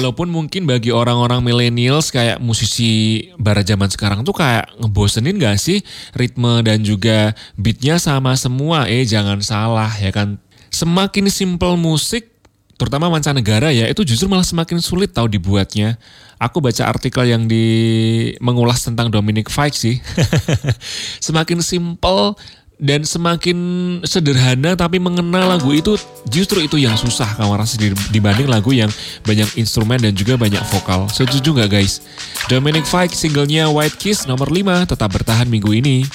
walaupun mungkin bagi orang-orang millennials kayak musisi barat zaman sekarang tuh kayak ngebosenin gak sih? Ritme dan juga beatnya sama semua. Jangan salah ya kan. Semakin simple musik, terutama mancanegara ya, itu justru malah semakin sulit tahu dibuatnya. Aku baca artikel yang mengulas tentang Dominic Fike sih. Semakin simple dan semakin sederhana tapi mengena lagu itu, justru itu yang susah kamu rasa dibanding lagu yang banyak instrumen dan juga banyak vokal. Setuju gak guys? Dominic Fike singlenya White Kiss nomor 5 tetap bertahan minggu ini.